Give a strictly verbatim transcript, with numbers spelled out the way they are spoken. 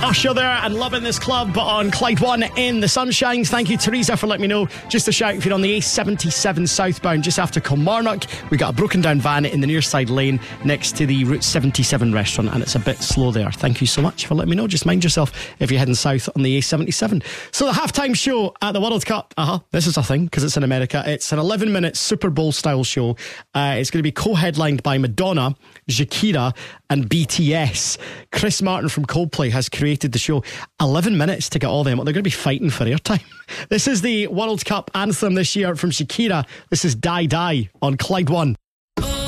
Usher there and Loving This Club on Clyde One in the Sunshines. Thank you, Teresa, for letting me know. Just a shout, if you're on the A seventy-seven southbound just after Kilmarnock, we got a broken down van in the near side lane next to the Route seventy-seven restaurant, and it's a bit slow there. Thank you so much for letting me know. Just mind yourself if you're heading south on the A seventy-seven. So the halftime show at the World Cup, uh-huh, this is a thing because it's in America. It's an eleven minute Super Bowl style show. Uh, it's going to be co-headlined by Madonna, Shakira and B T S. Chris Martin from Coldplay has created the show. eleven minutes to get all them. They're going to be fighting for airtime. This is the World Cup anthem this year from Shakira. This is Die Die on Clyde One.